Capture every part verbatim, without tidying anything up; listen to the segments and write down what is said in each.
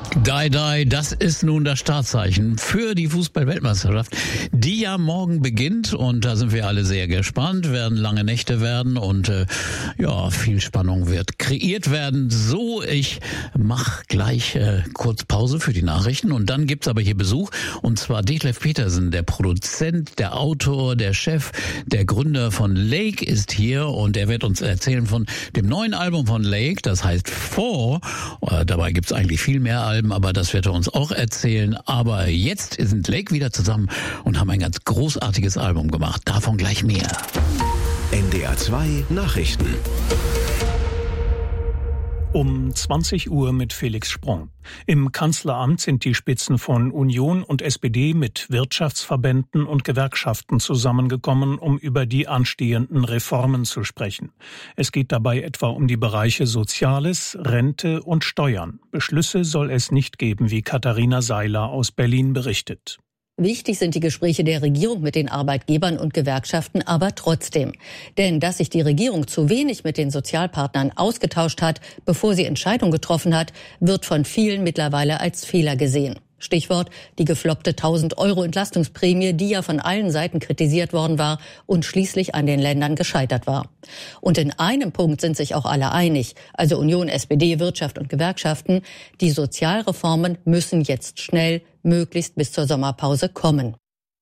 Die, die, das ist nun das Startzeichen für die Fußball-Weltmeisterschaft, die ja morgen beginnt, und da sind wir alle sehr gespannt, werden lange Nächte werden und äh, ja, viel Spannung wird kreiert werden. So, ich mache gleich äh, kurz Pause für die Nachrichten und dann gibt's aber hier Besuch, und zwar Detlef Petersen, der Produzent, der Autor, der Chef, der Gründer von Lake ist hier, und er wird uns erzählen von dem neuen Album von Lake, das heißt Four. Äh, dabei gibt's eigentlich viel mehr Alben, aber das wird er uns auch erzählen. Aber jetzt sind Lake wieder zusammen und haben ein ganz großartiges Album gemacht. Davon gleich mehr. N D R zwei Nachrichten. Um zwanzig Uhr mit Felix Sprung. Im Kanzleramt sind die Spitzen von Union und S P D mit Wirtschaftsverbänden und Gewerkschaften zusammengekommen, um über die anstehenden Reformen zu sprechen. Es geht dabei etwa um die Bereiche Soziales, Rente und Steuern. Beschlüsse soll es nicht geben, wie Katharina Seiler aus Berlin berichtet. Wichtig sind die Gespräche der Regierung mit den Arbeitgebern und Gewerkschaften, aber trotzdem. Denn dass sich die Regierung zu wenig mit den Sozialpartnern ausgetauscht hat, bevor sie Entscheidungen getroffen hat, wird von vielen mittlerweile als Fehler gesehen. Stichwort die gefloppte tausend Euro Entlastungsprämie, die ja von allen Seiten kritisiert worden war und schließlich an den Ländern gescheitert war. Und in einem Punkt sind sich auch alle einig, also Union, S P D, Wirtschaft und Gewerkschaften: die Sozialreformen müssen jetzt schnell, möglichst bis zur Sommerpause kommen.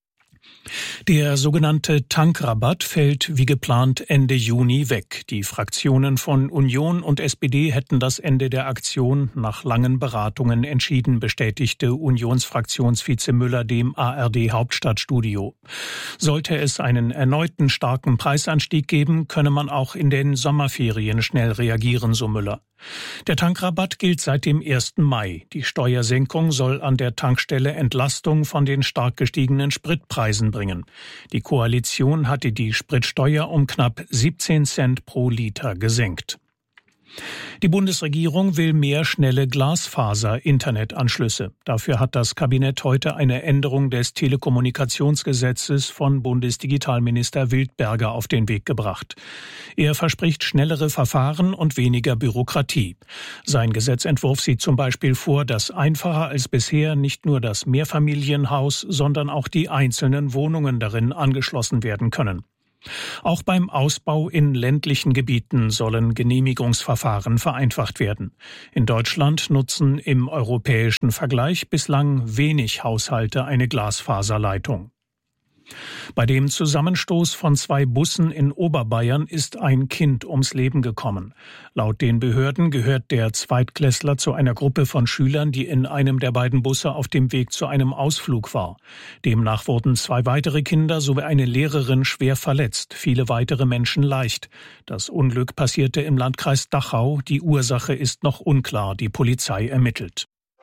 Der sogenannte Tankrabatt fällt wie geplant Ende Juni weg. Die Fraktionen von Union und S P D hätten das Ende der Aktion nach langen Beratungen entschieden, bestätigte Unionsfraktionsvize Müller dem A R D-Hauptstadtstudio. Sollte es einen erneuten starken Preisanstieg geben, könne man auch in den Sommerferien schnell reagieren, so Müller. Der Tankrabatt gilt seit dem ersten Mai. Die Steuersenkung soll an der Tankstelle Entlastung von den stark gestiegenen Spritpreisen bringen. Die Koalition hatte die Spritsteuer um knapp siebzehn Cent pro Liter gesenkt. Die Bundesregierung will mehr schnelle Glasfaser-Internetanschlüsse. Dafür hat das Kabinett heute eine Änderung des Telekommunikationsgesetzes von Bundesdigitalminister Wildberger auf den Weg gebracht. Er verspricht schnellere Verfahren und weniger Bürokratie. Sein Gesetzentwurf sieht zum Beispiel vor, dass einfacher als bisher nicht nur das Mehrfamilienhaus, sondern auch die einzelnen Wohnungen darin angeschlossen werden können. Auch beim Ausbau in ländlichen Gebieten sollen Genehmigungsverfahren vereinfacht werden. In Deutschland nutzen im europäischen Vergleich bislang wenig Haushalte eine Glasfaserleitung. Bei dem Zusammenstoß von zwei Bussen in Oberbayern ist ein Kind ums Leben gekommen. Laut den Behörden gehört der Zweitklässler zu einer Gruppe von Schülern, die in einem der beiden Busse auf dem Weg zu einem Ausflug war. Demnach wurden zwei weitere Kinder sowie eine Lehrerin schwer verletzt, viele weitere Menschen leicht. Das Unglück passierte im Landkreis Dachau. Die Ursache ist noch unklar. Die Polizei ermittelt.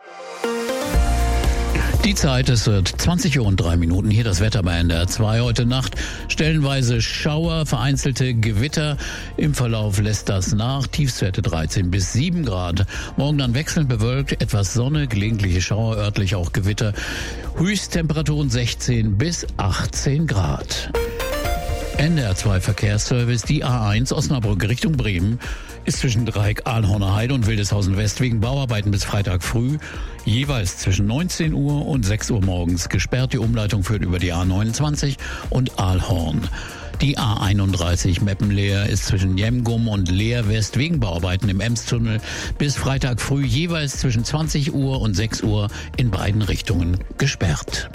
Die Zeit, es wird zwanzig Uhr und drei Minuten. Hier das Wetter bei N D R zwei. Heute Nacht stellenweise Schauer, vereinzelte Gewitter. Im Verlauf lässt das nach. Tiefstwerte dreizehn bis sieben Grad. Morgen dann wechselnd bewölkt, etwas Sonne, gelegentliche Schauer, örtlich auch Gewitter. Höchsttemperaturen sechzehn bis achtzehn Grad. N D R zwei Verkehrsservice, die A eins Osnabrück Richtung Bremen ist zwischen Dreieck Ahlhorner Heide und Wildeshausen West wegen Bauarbeiten bis Freitag früh jeweils zwischen neunzehn Uhr und sechs Uhr morgens gesperrt. Die Umleitung führt über die A neunundzwanzig und Ahlhorn. Die A einunddreißig Meppenleer ist zwischen Jemgum und Leer West wegen Bauarbeiten im Emstunnel bis Freitag früh jeweils zwischen zwanzig Uhr und sechs Uhr in beiden Richtungen gesperrt.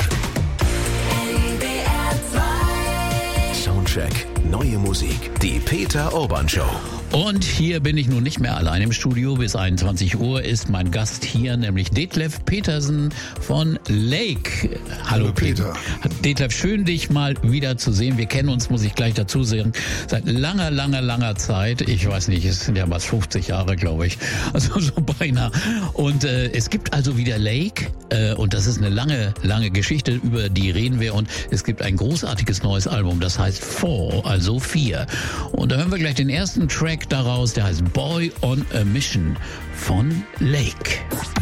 Soundcheck, neue Musik, die Peter Urban Show. Und hier bin ich nun nicht mehr allein im Studio. Bis einundzwanzig Uhr ist mein Gast hier, nämlich Detlef Petersen von Lake. Hallo, Hallo Peter. Detlef, schön dich mal wieder zu sehen. Wir kennen uns, muss ich gleich dazu sagen, seit langer, langer, langer Zeit. Ich weiß nicht, es sind ja was fünfzig Jahre, glaube ich. Also so beinahe. Und äh, es gibt also wieder Lake. Äh, und das ist eine lange, lange Geschichte, über die reden wir. Und es gibt ein großartiges neues Album, das heißt Four, also vier. Und da hören wir gleich den ersten Track daraus, der heißt Boy on a Mission von Lake.